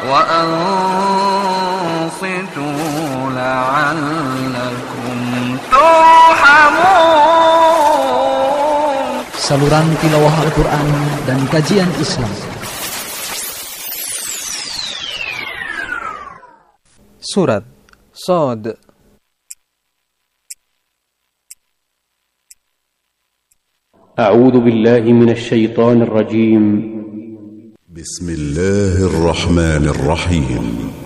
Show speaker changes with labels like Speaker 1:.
Speaker 1: وأنصتوا لعلكم ترحمون.
Speaker 2: Saluran tilawah Al-Quran dan kajian Islam.
Speaker 3: Surat Shad.
Speaker 4: أعوذ بالله من الشيطان الرجيم.
Speaker 5: بسم الله الرحمن الرحيم.